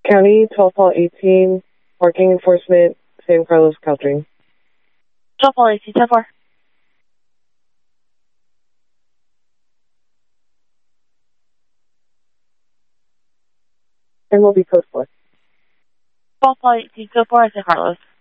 County 12 Paul 18, parking enforcement, San Carlos Caltrain. 12 Paul 18, 10-4. And will be code 4. 12 Paul 18, code 4, San Carlos.